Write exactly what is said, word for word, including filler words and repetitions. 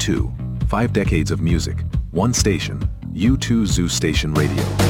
two, five decades of music, one station, U two Zoo Station Radio.